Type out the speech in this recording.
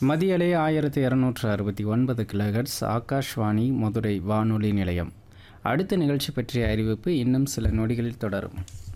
மதியலை 1269 kilohertz Akashvani Madurai வானொலி நிலையம். அடுத்த நிகழ்ச்சி பற்றிய அறிவிப்பு இன்னும் சில நொடிகளில் தொடரும்.